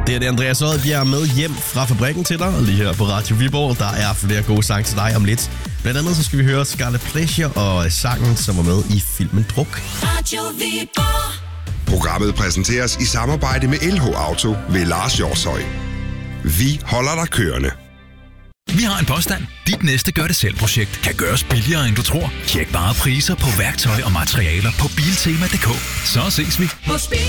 Det er det, Andreas Odbjerg med hjem fra fabrikken til dig, lige her på Radio Viborg. Der er flere gode sange til dig om lidt. Blandt andet så skal vi høre Scarlet Pleasure og sangen, som var med i filmen Druk. Radio Viborg. Programmet præsenteres i samarbejde med LH Auto ved Lars Hjortshøj. Vi holder dig kørende. Vi har en påstand. Dit næste gør-det-selv-projekt kan gøres billigere, end du tror. Tjek bare priser på værktøj og materialer på Biltema.dk. Så ses vi.